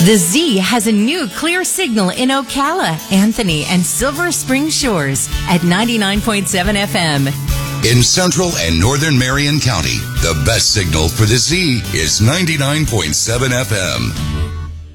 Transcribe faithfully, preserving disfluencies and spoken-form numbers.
The Z has a new clear signal in Ocala, Anthony, and Silver Spring Shores at ninety-nine point seven F M. In Central and Northern Marion County, the best signal for the Z is ninety-nine point seven F M.